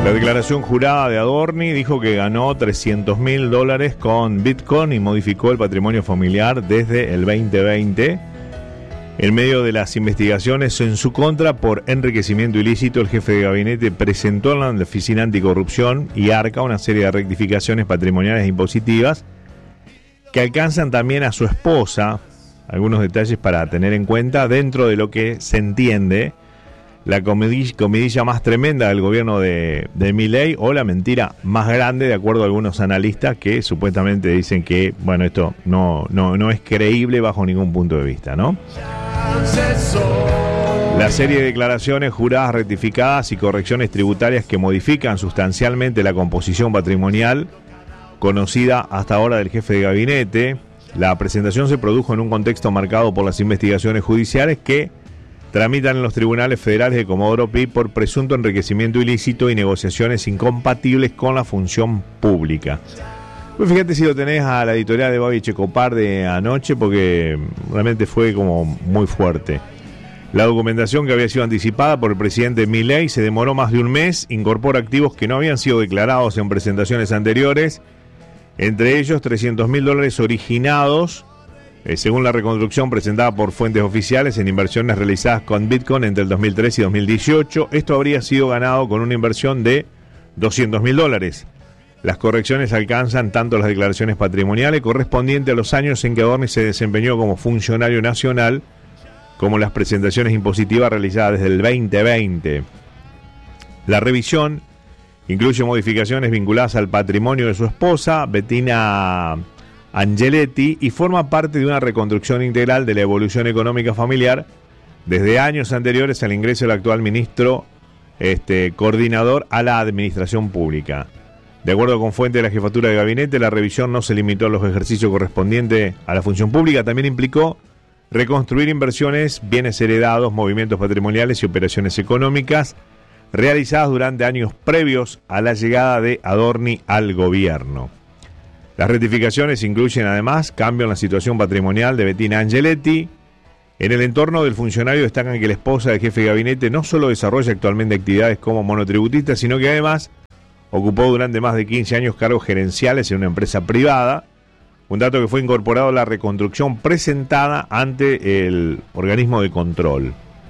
La declaración jurada de Adorni dijo que ganó $300.000 con Bitcoin y modificó el patrimonio familiar desde el 2020. En medio de las investigaciones en su contra por enriquecimiento ilícito, el jefe de gabinete presentó en la Oficina Anticorrupción y Arca una serie de rectificaciones patrimoniales e impositivas que alcanzan también a su esposa. Algunos detalles para tener en cuenta dentro de lo que se entiende la comidilla más tremenda del gobierno de Milei, o la mentira más grande, de acuerdo a algunos analistas que supuestamente dicen que, bueno, esto no es creíble bajo ningún punto de vista, ¿no? La serie de declaraciones juradas, rectificadas y correcciones tributarias que modifican sustancialmente la composición patrimonial conocida hasta ahora del jefe de gabinete. La presentación se produjo en un contexto marcado por las investigaciones judiciales que tramitan en los tribunales federales de Comodoro Pi por presunto enriquecimiento ilícito y negociaciones incompatibles con la función pública. Pues fíjate si lo tenés a la editorial de Babi Checopar de anoche, porque realmente fue como muy fuerte. La documentación que había sido anticipada por el presidente Milei se demoró más de un mes, incorpora activos que no habían sido declarados en presentaciones anteriores, entre ellos $300.000 originados, según la reconstrucción presentada por fuentes oficiales, en inversiones realizadas con Bitcoin entre el 2003 y 2018. Esto habría sido ganado con una inversión de $200.000. Las correcciones alcanzan tanto las declaraciones patrimoniales correspondientes a los años en que Adorni se desempeñó como funcionario nacional, como las presentaciones impositivas realizadas desde el 2020. La revisión incluye modificaciones vinculadas al patrimonio de su esposa, Bettina Angeletti, y forma parte de una reconstrucción integral de la evolución económica familiar desde años anteriores al ingreso del actual ministro coordinador a la administración pública. De acuerdo con fuentes de la jefatura de gabinete, la revisión no se limitó a los ejercicios correspondientes a la función pública, también implicó reconstruir inversiones, bienes heredados, movimientos patrimoniales y operaciones económicas realizadas durante años previos a la llegada de Adorni al gobierno. Las rectificaciones incluyen además cambio en la situación patrimonial de Bettina Angeletti. En el entorno del funcionario destacan que la esposa del jefe de gabinete no solo desarrolla actualmente actividades como monotributista, sino que además ocupó durante más de 15 años cargos gerenciales en una empresa privada, un dato que fue incorporado a la reconstrucción presentada ante el organismo de control.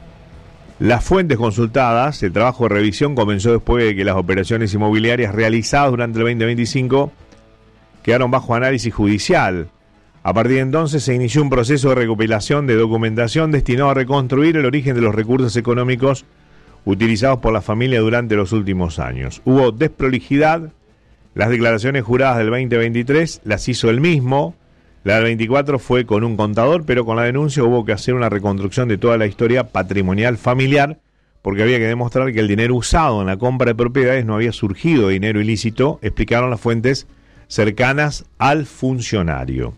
Las fuentes consultadas, el trabajo de revisión comenzó después de que las operaciones inmobiliarias realizadas durante el 2025 quedaron bajo análisis judicial. A partir de entonces se inició un proceso de recopilación de documentación destinado a reconstruir el origen de los recursos económicos utilizados por la familia durante los últimos años. Hubo desprolijidad. Las declaraciones juradas del 2023 las hizo él mismo. La del 24 fue con un contador, pero con la denuncia hubo que hacer una reconstrucción de toda la historia patrimonial familiar, porque había que demostrar que el dinero usado en la compra de propiedades no había surgido de dinero ilícito, explicaron las fuentes cercanas al funcionario.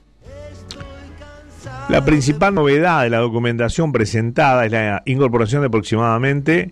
La principal novedad de la documentación presentada es la incorporación de aproximadamente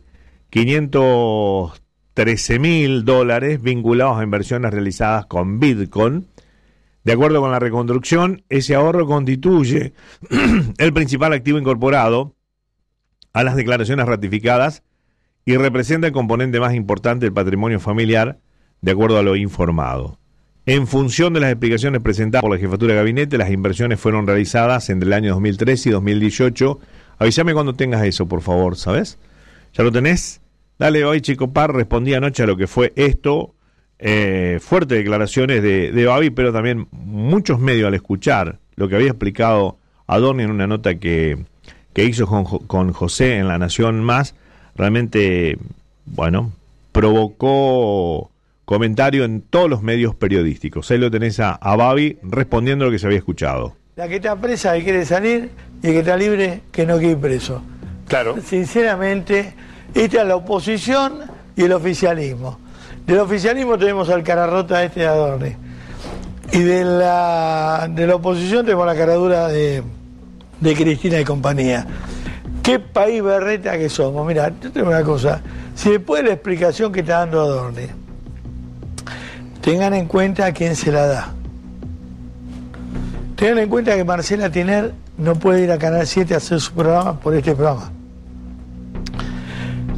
$513.000 vinculados a inversiones realizadas con Bitcoin. De acuerdo con la reconstrucción, ese ahorro constituye el principal activo incorporado a las declaraciones ratificadas y representa el componente más importante del patrimonio familiar, de acuerdo a lo informado. En función de las explicaciones presentadas por la jefatura de gabinete, las inversiones fueron realizadas entre el año 2013 y 2018. Avísame cuando tengas eso, por favor, ¿sabes? ¿Ya lo tenés? Dale, hoy Checopar respondí anoche a lo que fue esto. Fuertes declaraciones de Babi, pero también muchos medios al escuchar lo que había explicado Adorni en una nota que hizo con José en La Nación Más, realmente, bueno, provocó comentario en todos los medios periodísticos. Ahí lo tenés a Babi respondiendo a lo que se había escuchado. La que está presa que quiere salir y el que está libre que no quiere ir preso. Claro. Sinceramente, esta es la oposición y el oficialismo. Del oficialismo tenemos al cara rota de Adorni. Y de la oposición tenemos la caradura de Cristina y compañía. ¿Qué país berreta que somos? Mira, yo tengo una cosa. Si después de la explicación que está dando Adorni, tengan en cuenta a quién se la da. Tengan en cuenta que Marcela Tiner no puede ir a Canal 7 a hacer su programa por este programa.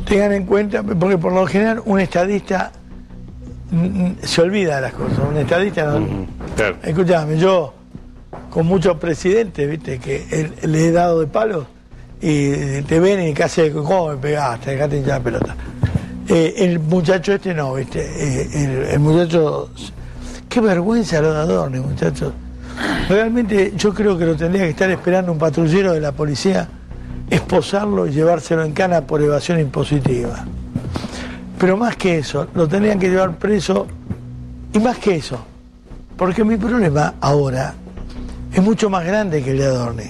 tengan en cuenta, porque por lo general un estadista se olvida de las cosas, un estadista no... Claro. Escúchame, yo con muchos presidentes, viste, que le he dado de palos y te ven y casi, ¿cómo me pegaste? Dejate hinchar la pelota. El muchacho este no, viste, el muchacho, qué vergüenza lo de Adorni, muchachos. Realmente yo creo que lo tendría que estar esperando un patrullero de la policía, esposarlo y llevárselo en cana por evasión impositiva. Pero más que eso, lo tendrían que llevar preso, y más que eso, porque mi problema ahora es mucho más grande que el de Adorni.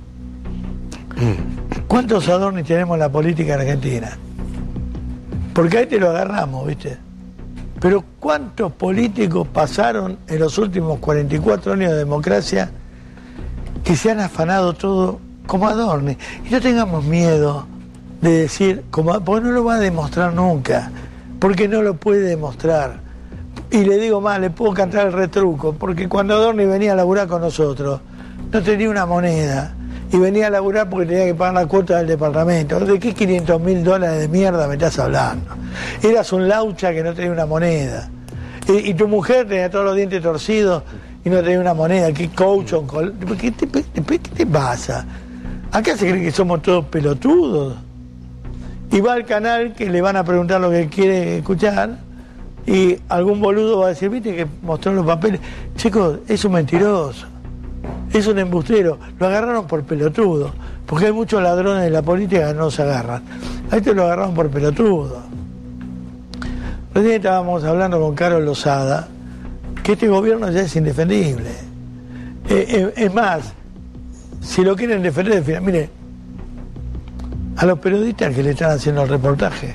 ¿Cuántos Adorni tenemos en la política argentina? Porque ahí te lo agarramos, ¿viste? Pero ¿cuántos políticos pasaron en los últimos 44 años de democracia que se han afanado todo como Adorni? Y no tengamos miedo de decir, porque no lo va a demostrar nunca, porque no lo puede demostrar. Y le digo más, le puedo cantar el retruco, porque cuando Adorni venía a laburar con nosotros, no tenía una moneda, y venía a laburar porque tenía que pagar la cuota del departamento. ¿De qué $500.000 de mierda me estás hablando? Eras un laucha que no tenía una moneda. Y tu mujer tenía todos los dientes torcidos y no tenía una moneda. ¿Qué coach? ¿Qué te pasa? Acá se cree que somos todos pelotudos. Y va al canal que le van a preguntar lo que quiere escuchar y algún boludo va a decir, viste que mostró los papeles. Chicos, es un mentiroso. Es un embustero, lo agarraron por pelotudo, porque hay muchos ladrones de la política que no se agarran. A este lo agarraron por pelotudo. Recién estábamos hablando con Carol Lozada, que este gobierno ya es indefendible. Es más, si lo quieren defender, mire, a los periodistas que le están haciendo el reportaje,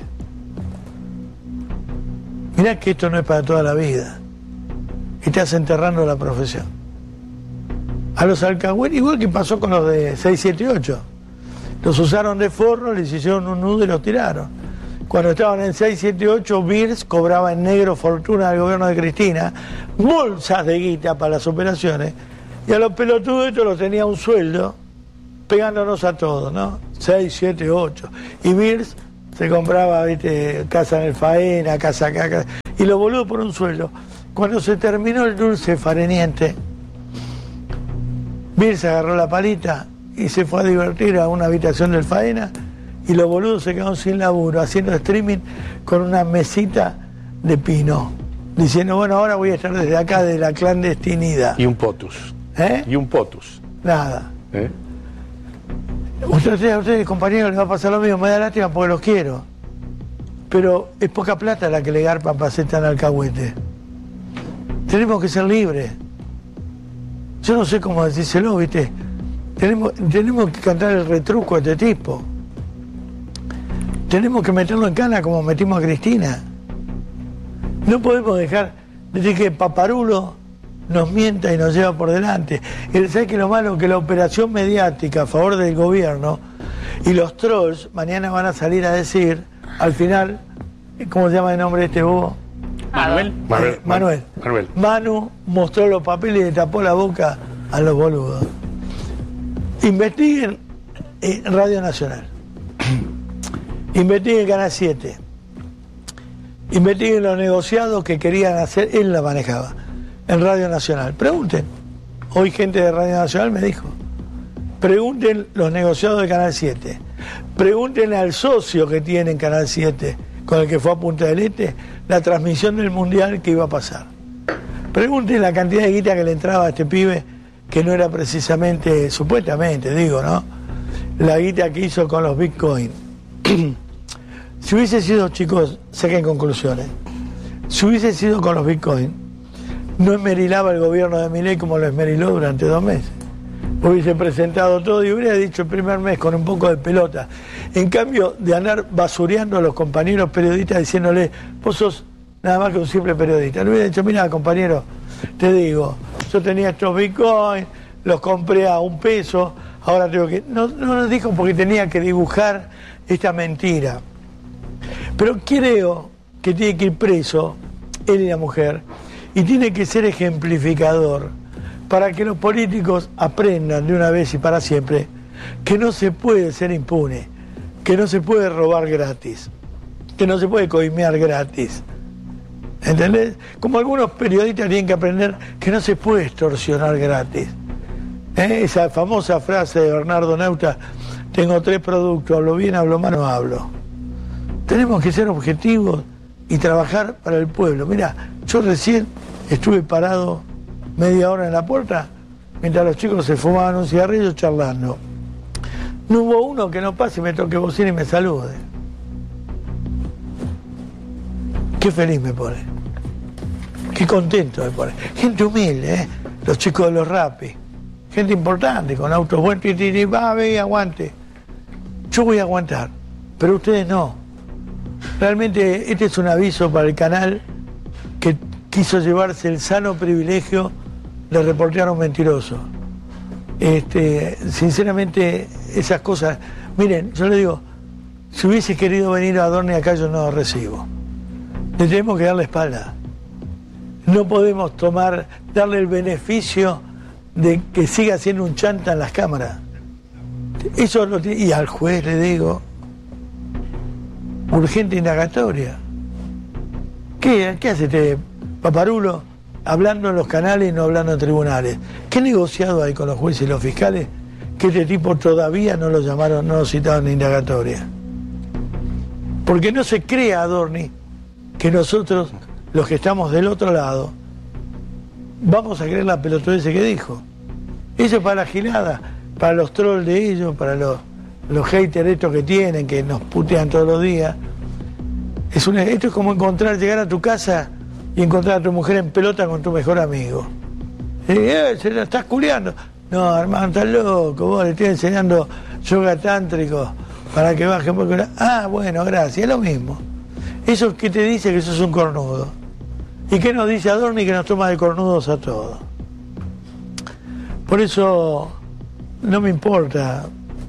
mirá que esto no es para toda la vida, y estás enterrando la profesión. A los alcahuetes, igual que pasó con los de 678. Los usaron de forro, les hicieron un nudo y los tiraron. Cuando estaban en 678, Birs cobraba en negro fortuna del gobierno de Cristina, bolsas de guita para las operaciones, y a los pelotudos estos los tenía un sueldo, pegándonos a todos, ¿no? 6, 7, 8. Y Birs se compraba, viste, casa en el Faena, casa acá, y los boludos por un sueldo. Cuando se terminó el dulce fareniente, Birs agarró la palita y se fue a divertir a una habitación del Faena y los boludos se quedaron sin laburo, haciendo streaming con una mesita de pino, diciendo, bueno, ahora voy a estar desde acá de la clandestinidad. Y un potus. Y un potus. Nada. A ustedes, compañeros, les va a pasar lo mismo, me da lástima porque los quiero. Pero es poca plata la que le garpan para ser tan alcahuete. Tenemos que ser libres. Yo no sé cómo decírselo, ¿viste? Tenemos que cantar el retruco a este tipo. Tenemos que meterlo en cana como metimos a Cristina. No podemos dejar de que Paparulo nos mienta y nos lleva por delante. Y ¿sabes qué es lo malo? Que la operación mediática a favor del gobierno y los trolls mañana van a salir a decir, al final, ¿cómo se llama el nombre de este bobo? Manuel. Manu mostró los papeles y le tapó la boca a los boludos. Investiguen Radio Nacional. Investiguen Canal 7. Investiguen los negociados que querían hacer, él la manejaba, en Radio Nacional. Pregunten. Hoy gente de Radio Nacional me dijo. Pregunten los negociados de Canal 7. Pregunten al socio que tiene en Canal 7, con el que fue a Punta del Este, la transmisión del Mundial que iba a pasar. Pregunten la cantidad de guita que le entraba a este pibe, que no era precisamente, supuestamente, digo, ¿no? La guita que hizo con los Bitcoin. Si hubiese sido, chicos, saquen conclusiones. Si hubiese sido con los Bitcoin, no esmerilaba el gobierno de Milei como lo esmeriló durante 2 meses. Hubiese presentado todo y hubiera dicho el primer mes con un poco de pelota. En cambio de andar basureando a los compañeros periodistas diciéndole, vos sos nada más que un simple periodista. Le hubiera dicho, mira, compañero, te digo, yo tenía estos bitcoins, los compré a $1, ahora tengo que... No nos dijo porque tenía que dibujar esta mentira. Pero creo que tiene que ir preso, él y la mujer, y tiene que ser ejemplificador para que los políticos aprendan de una vez y para siempre que no se puede ser impune, que no se puede robar gratis. que no se puede coimear gratis. ¿Entendés? Como algunos periodistas tienen que aprender que no se puede extorsionar gratis. Esa famosa frase de Bernardo Neusta, tengo 3 productos, hablo bien, hablo mal, no hablo. Tenemos que ser objetivos y trabajar para el pueblo. Mira, yo recién estuve parado media hora en la puerta mientras los chicos se fumaban un cigarrillo charlando. No hubo uno que no pase y me toque bocina y me salude. Qué feliz me pone. Qué contento me pone. Gente humilde, los chicos de los rapis. Gente importante, con autos buenos, va, ve, aguante. Yo voy a aguantar, pero ustedes no. Realmente este es un aviso para el canal que quiso llevarse el sano privilegio de reportear a un mentiroso. Sinceramente, esas cosas... Miren, yo le digo, si hubiese querido venir a Adorni acá, yo no lo recibo. Le tenemos que dar la espalda. No podemos darle el beneficio de que siga siendo un chanta en las cámaras. Eso lo tiene, y al juez le digo, urgente indagatoria. ¿Qué hace este paparulo hablando en los canales y no hablando en tribunales? ¿Qué negociado hay con los jueces y los fiscales que este tipo todavía no lo llamaron, no lo citaron en indagatoria? Porque no se crea, Adorni, que nosotros, los que estamos del otro lado, vamos a creer la pelotudez que dijo. Eso es para la gilada, para los trolls de ellos, para los haters estos que tienen, que nos putean todos los días. Esto es como llegar a tu casa y encontrar a tu mujer en pelota con tu mejor amigo. Se la estás culiando. No, hermano, estás loco, vos le estoy enseñando yoga tántrico para que baje un poco. Ah, bueno, gracias, es lo mismo. Eso es que te dice que sos un cornudo. ¿Y qué nos dice Adorni? Que nos toma de cornudos a todos. Por eso no me importa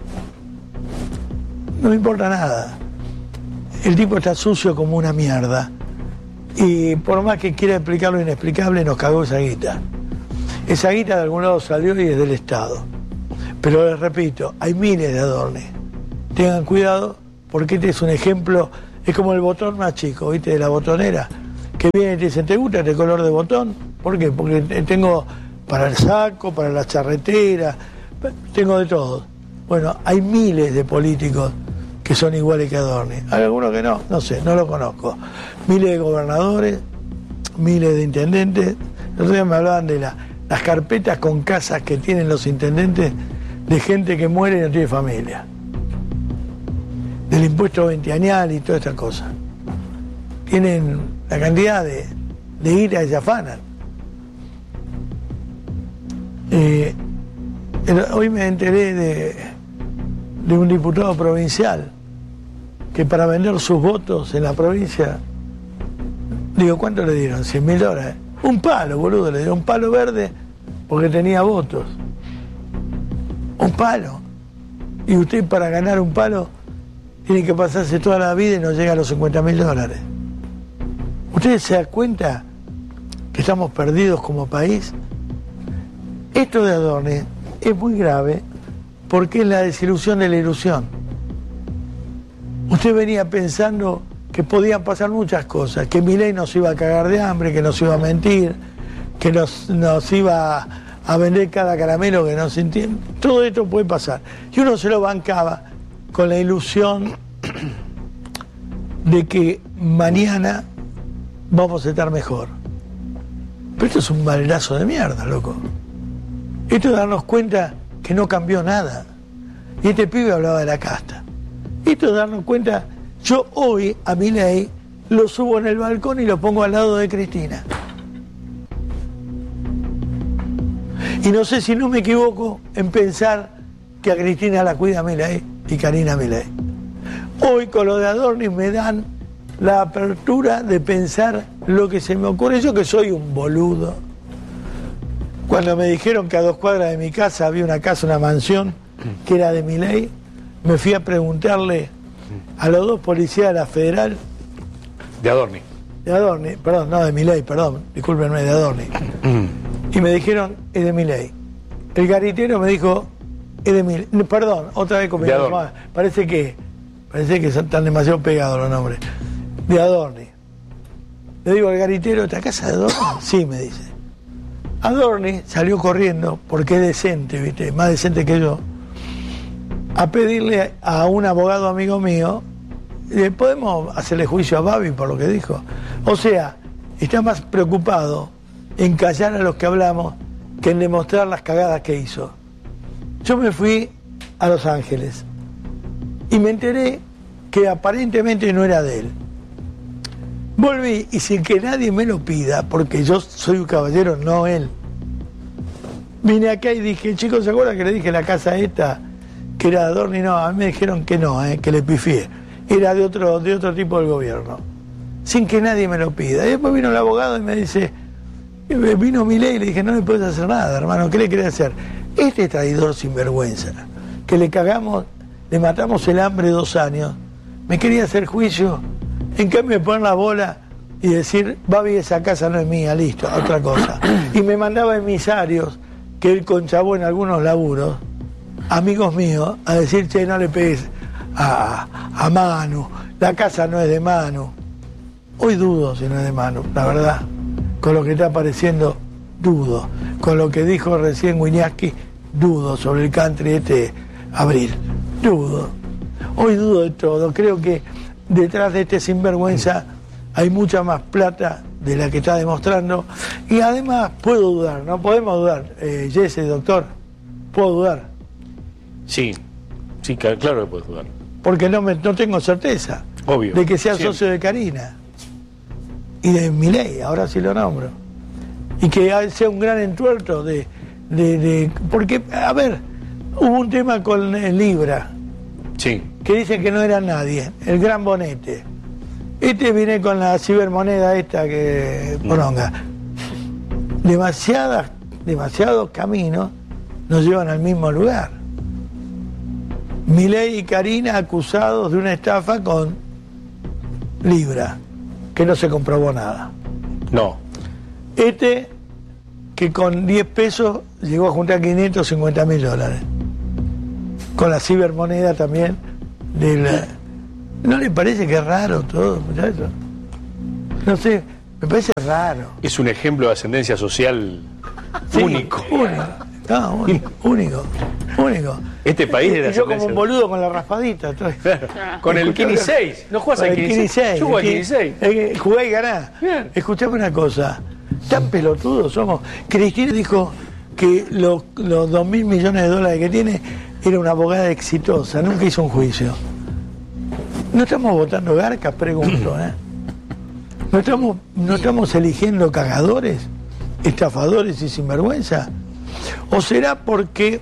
nada. El tipo está sucio como una mierda. Y por más que quiera explicar lo inexplicable, nos cagó esa guita. Esa guita de algún lado salió y es del Estado. Pero les repito, hay miles de Adorni. Tengan cuidado, porque este es un ejemplo, es como el botón más chico, ¿viste? De la botonera, que viene y te dicen, ¿te gusta este color de botón? ¿Por qué? Porque tengo para el saco, para la charretera, tengo de todo. Bueno, hay miles de políticos que son iguales que Adorni. Hay algunos que no sé, no lo conozco. Miles de gobernadores, miles de intendentes. El otro día me hablaban de las carpetas con casas que tienen los intendentes de gente que muere y no tiene familia. Del impuesto veinteañal y toda esta cosa. Tienen la cantidad de ira y se afanan. Hoy me enteré de un diputado provincial que para vender sus votos en la provincia, digo, ¿cuánto le dieron? $100.000. Un palo, boludo, le dieron un palo verde porque tenía votos. Un palo. Y usted para ganar un palo tiene que pasarse toda la vida y no llega a los $50.000. ¿Ustedes se dan cuenta que estamos perdidos como país? Esto de Adorni es muy grave porque es la desilusión de la ilusión. Usted venía pensando que podían pasar muchas cosas, que Milei nos iba a cagar de hambre, que nos iba a mentir, que nos iba a vender cada caramelo que no se entiende. Todo esto puede pasar. Y uno se lo bancaba con la ilusión de que mañana vamos a estar mejor. Pero esto es un baldazo de mierda, loco. Esto es darnos cuenta que no cambió nada. Y este pibe hablaba de la casta. Esto es darnos cuenta, yo hoy a Milei lo subo en el balcón y lo pongo al lado de Cristina. Y no sé si no me equivoco en pensar que a Cristina la cuida Milei y Karina Milei. Hoy con lo de Adorni me dan la apertura de pensar lo que se me ocurre. Yo que soy un boludo. Cuando me dijeron que a 2 cuadras de mi casa había una casa, una mansión, que era de Milei, me fui a preguntarle a los 2 policías de la Federal. De Adorni. De Adorni, perdón, no de Milei, perdón, discúlpenme, de Adorni. Y me dijeron, es de Milei. El garitero me dijo, es de Milei. Perdón, otra vez con mi mamá. Parece que están demasiado pegados los nombres. de Adorni. Le digo al garitero, ¿esta casa de Adorni? Sí, me dice. Adorni salió corriendo, porque es decente, ¿viste? Más decente que yo, a pedirle a un abogado amigo mío, ¿podemos hacerle juicio a Babi por lo que dijo? O sea, está más preocupado en callar a los que hablamos que en demostrar las cagadas que hizo. Yo me fui a Los Ángeles y me enteré que aparentemente no era de él. Volví y sin que nadie me lo pida, porque yo soy un caballero, no él. Vine acá y dije, chicos, ¿se acuerdan que le dije la casa esta que era de Adorni? No, a mí me dijeron que no, que le pifié. Era de otro tipo del gobierno. Sin que nadie me lo pida. Y después vino el abogado y me dice, vino Milei y le dije, no le puedes hacer nada, hermano, ¿qué le querés hacer? Este traidor sinvergüenza, que le cagamos, le matamos el hambre 2 años, me quería hacer juicio, en cambio me poner la bola y decir, Babi, esa casa no es mía, listo, otra cosa. Y me mandaba emisarios que él conchabó en algunos laburos, amigos míos, a decir, che, no le pegues a Manu, la casa no es de Manu. Hoy dudo si no es de Manu, la verdad, con lo que está apareciendo, dudo. Con lo que dijo recién Wiñaski, dudo sobre el country Abril, dudo. Hoy dudo de todo, creo que detrás de este sinvergüenza hay mucha más plata de la que está demostrando, y además puedo dudar, no podemos dudar, Jesse, doctor, puedo dudar. Sí, claro que puedes dudar. Porque no tengo certeza. Obvio. De que sea Siempre. socio de Karina y de Milei, ahora sí lo nombro, y que sea un gran entuerto porque, a ver, hubo un tema con Libra, Sí. que dicen que no era nadie, el gran bonete. Viene con la cibermoneda esta que poronga. Demasiados caminos nos llevan al mismo lugar. Milei y Karina acusados de una estafa con Libra, que no se comprobó nada. No. Que con 10 pesos llegó a juntar $550.000. Con la cibermoneda también. ¿No le parece que es raro todo, muchachos? No sé, me parece raro. Es un ejemplo de ascendencia social único. Único. Este país de la Y yo como ascendencia. un boludo con la raspadita. Estoy. Con el Kini 6. ¿No jugás al Kini 6? Yo jugué al Kini 6. Jugué y ganá. Bien. Escuchame una cosa. Tan pelotudos somos. Cristina dijo que los $2.000 millones que tiene era una abogada exitosa. Nunca hizo un juicio. ¿No estamos votando garcas? Pregunto. ¿No estamos eligiendo cagadores, estafadores y sinvergüenza? ¿O será porque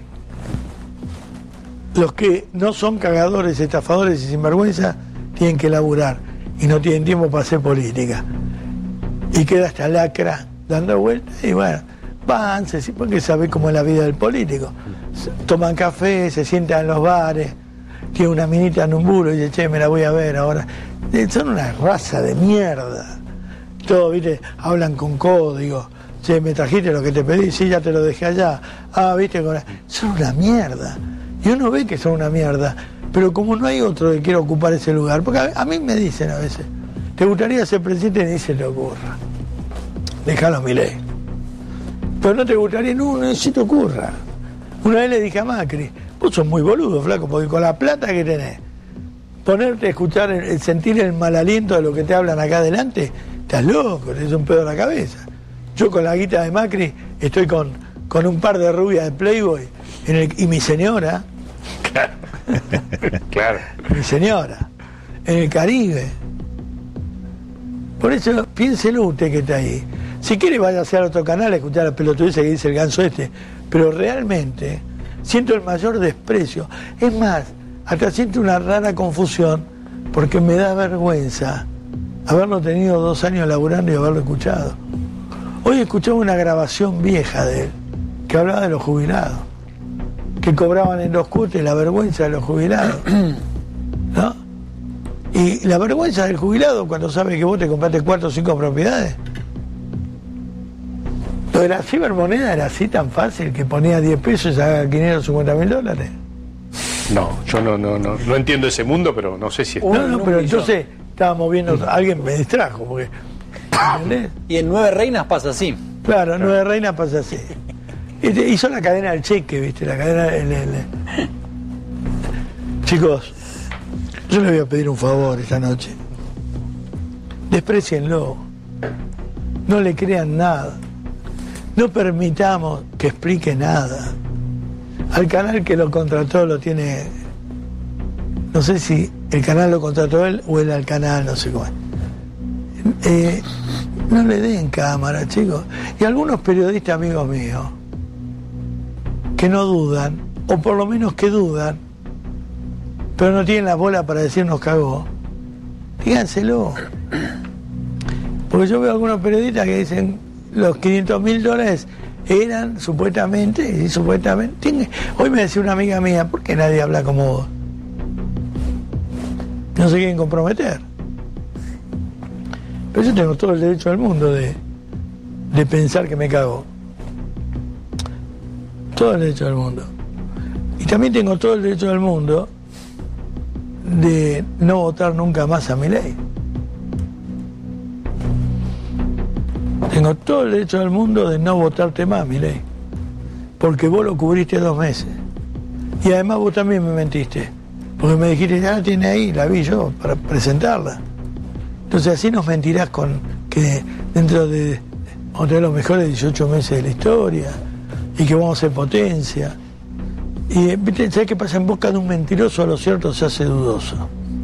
los que no son cagadores, estafadores y sinvergüenza tienen que laburar y no tienen tiempo para hacer política? Y queda esta lacra dando vueltas y bueno, van, porque sabe cómo es la vida del político. Toman café, se sientan en los bares, tiene una minita en un buro y dice, che, me la voy a ver ahora. Son una raza de mierda. Todos, viste, hablan con código. Che, ¿me trajiste lo que te pedí? Sí, ya te lo dejé allá. Ah, viste, son una mierda. Y uno ve que son una mierda, pero como no hay otro que quiera ocupar ese lugar, porque a mí me dicen a veces, ¿te gustaría ser presidente? Ni se le ocurra. Déjalo a Milei. Pero no te gustaría, no se te ocurra. Una vez le dije a Macri, vos sos muy boludo, flaco, porque con la plata que tenés, ponerte a escuchar, sentir el mal aliento de lo que te hablan acá adelante, estás loco, tenés un pedo en la cabeza. Yo con la guita de Macri estoy con un par de rubias de Playboy y mi señora. Claro. Mi señora. En el Caribe. Por eso, piénselo usted que está ahí. Si quiere, vaya a otro canal a escuchar la pelotudez que dice el ganso Pero realmente siento el mayor desprecio. Es más, hasta siento una rara confusión porque me da vergüenza haberlo tenido 2 años laburando y haberlo escuchado. Hoy escuchaba una grabación vieja de él que hablaba de los jubilados, que cobraban en los cuotes, la vergüenza de los jubilados, ¿no? Y la vergüenza del jubilado cuando sabe que vos te compraste 4 o 5 propiedades. Lo de la cibermoneda era así tan fácil que ponía 10 pesos y sacaba $550.000. No, yo no entiendo ese mundo, pero no sé si está. No, pero entonces estábamos viendo, alguien me distrajo, porque, ¿entendés? Y en Nueve Reinas pasa así. Claro, en Nueve Reinas pasa así. Hizo la cadena del cheque, ¿viste? La cadena Chicos, yo les voy a pedir un favor esta noche. Desprecienlo. No le crean nada. No permitamos que explique nada. Al canal que lo contrató lo tiene... No sé si el canal lo contrató él o él al canal, no sé cómo es. No le den cámara, chicos. Y algunos periodistas amigos míos que no dudan, o por lo menos que dudan, pero no tienen la bola para decirnos cagó, díganselo. Porque yo veo algunos periodistas que dicen los $500.000 eran supuestamente, y supuestamente... Hoy me decía una amiga mía, ¿por qué nadie habla como vos? No se quieren comprometer. Pero yo tengo todo el derecho del mundo de pensar que me cago. Todo el derecho del mundo. Y también tengo todo el derecho del mundo de no votar nunca más a Milei. Tengo todo el derecho del mundo de no votarte más, Milei. Porque vos lo cubriste 2 meses. Y además vos también me mentiste. Porque me dijiste, ya la tiene ahí, la vi yo, para presentarla. Entonces así nos mentirás con que dentro de vamos a tener los mejores 18 meses de la historia y que vamos a ser potencia. Y ¿sabes qué pasa? En boca de un mentiroso a lo cierto se hace dudoso.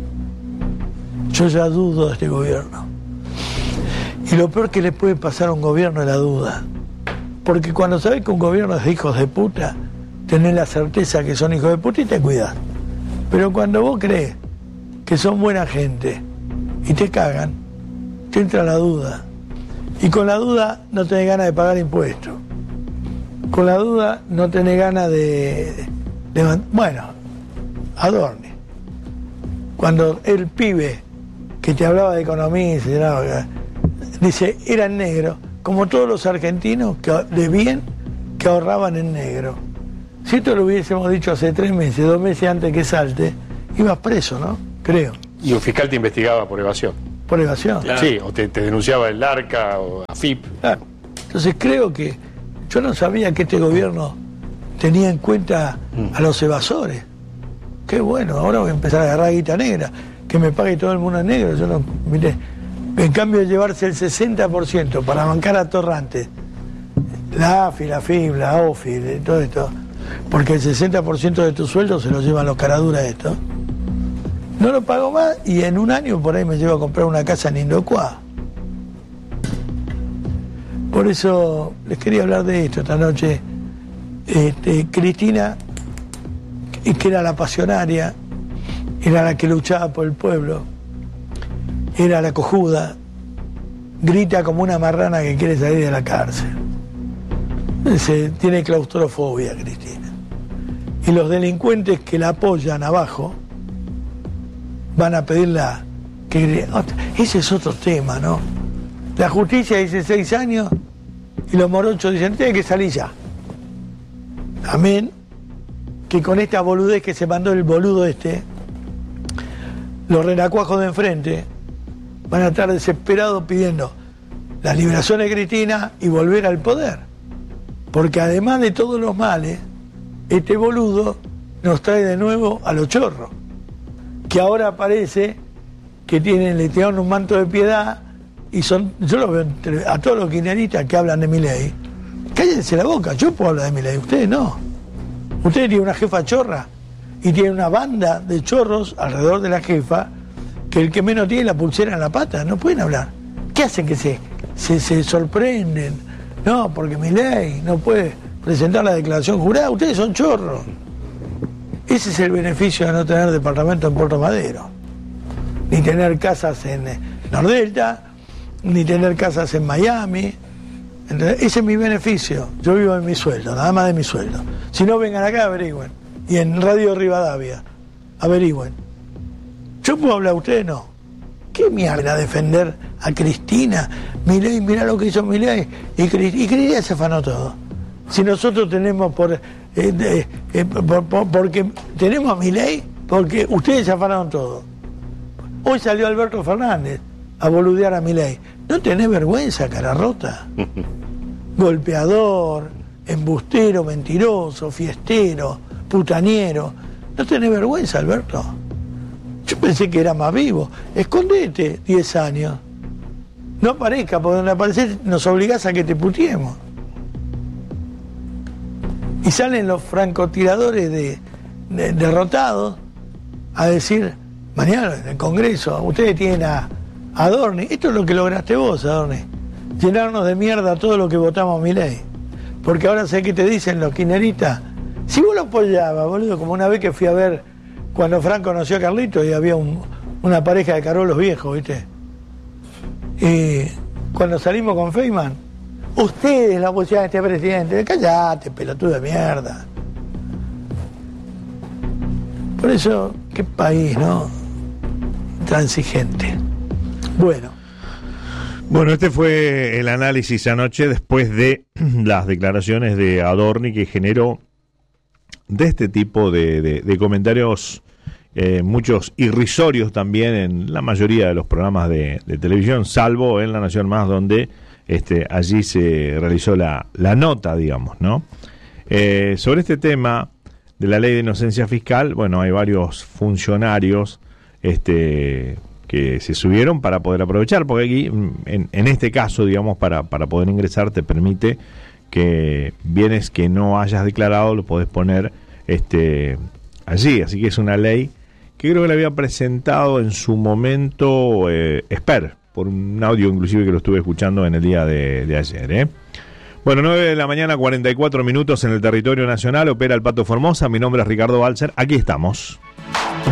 Yo ya dudo de este gobierno. Y lo peor que le puede pasar a un gobierno es la duda. Porque cuando sabés que un gobierno es de hijos de puta, tenés la certeza que son hijos de puta y te cuidás. Pero cuando vos crees que son buena gente y te cagan, te entra la duda. Y con la duda no tenés ganas de pagar impuestos. Con la duda no tenés ganas de bueno, Adorni. Cuando el pibe que te hablaba de economía dice, eran negros, como todos los argentinos de bien que ahorraban en negro. Si esto lo hubiésemos dicho hace 3 meses, 2 meses antes que salte, ibas preso, ¿no? Creo. Y un fiscal te investigaba por evasión. ¿Por evasión? Claro. Sí, o te denunciaba el ARCA o AFIP. Claro. Entonces creo que yo no sabía que este gobierno tenía en cuenta a los evasores. Qué bueno, ahora voy a empezar a agarrar guita negra, que me pague todo el mundo en negro. Yo no, mire, en cambio de llevarse el 60% para bancar a Torrante, la AFI, la FIB, la OFI, todo esto, porque el 60% de tu sueldo se lo llevan los caraduras esto. No lo pago más y en un año por ahí me llevo a comprar una casa en Indocuá. Por eso les quería hablar de esto esta noche. Cristina, que era la pasionaria, era la que luchaba por el pueblo, era la cojuda, grita como una marrana que quiere salir de la cárcel. Tiene claustrofobia, Cristina. Y los delincuentes que la apoyan abajo van a pedirla que... Ese es otro tema, ¿no? La justicia dice 6 años y los morochos dicen, tiene que salir ya. Amén. Que con esta boludez que se mandó el boludo los renacuajos de enfrente van a estar desesperados pidiendo la liberación de Cristina y volver al poder. Porque además de todos los males, este boludo nos trae de nuevo a los chorros. Que ahora parece que le tiraron un manto de piedad y son, yo lo veo a todos los kirchneristas que hablan de Milei, cállense la boca, yo puedo hablar de Milei, ustedes no. Ustedes tienen una jefa chorra y tienen una banda de chorros alrededor de la jefa que el que menos tiene la pulsera en la pata, no pueden hablar. ¿Qué hacen que se sorprenden? No, porque Milei no puede presentar la declaración jurada, ustedes son chorros. Ese es el beneficio de no tener departamento en Puerto Madero, ni tener casas en Nordelta, ni tener casas en Miami. Entonces, ese es mi beneficio. Yo vivo en mi sueldo, nada más de mi sueldo. Si no, vengan acá, averigüen. Y en Radio Rivadavia, averigüen. Yo puedo hablar, ustedes no. ¿Qué mierda defender a Cristina? Milei, mirá lo que hizo Milei. Y Cristina se afanó todo. Si nosotros tenemos porque tenemos a Milei, porque ustedes se afanaron todo. Hoy salió Alberto Fernández a boludear a Milei. ¿No tenés vergüenza, cara rota? Golpeador, embustero, mentiroso, fiestero, putaniero. ¿No tenés vergüenza, Alberto? Yo pensé que era más vivo. Escondete 10 años. No aparezca, porque donde apareces nos obligás a que te putiemos. Y salen los francotiradores derrotados a decir, mañana en el Congreso, ustedes tienen a Adorni. Esto es lo que lograste vos, Adorni. Llenarnos de mierda todo lo que votamos a Milei. Porque ahora sé que te dicen los kirchneristas, si vos lo apoyabas, boludo, como una vez que fui a ver cuando Franco conoció a Carlito y había una pareja de carolos viejos, ¿viste? Y cuando salimos con Feynman, ustedes la oposición a este presidente, callate, pelotudo de mierda. Por eso, qué país, ¿no? Transigente. Bueno, este fue el análisis anoche después de las declaraciones de Adorni, que generó de este tipo de comentarios, muchos irrisorios también en la mayoría de los programas de televisión, salvo en La Nación Más, donde allí se realizó la nota, digamos, ¿no? Sobre este tema de la ley de inocencia fiscal, bueno, hay varios funcionarios que se subieron para poder aprovechar, porque aquí, en este caso, digamos, para poder ingresar, te permite que bienes que no hayas declarado los podés poner allí. Así que es una ley que creo que la había presentado en su momento Esper, por un audio inclusive que lo estuve escuchando en el día de ayer. Bueno, 9 de la mañana, 44 minutos en el territorio nacional, opera el Pato Formosa. Mi nombre es Ricardo Balser, aquí estamos.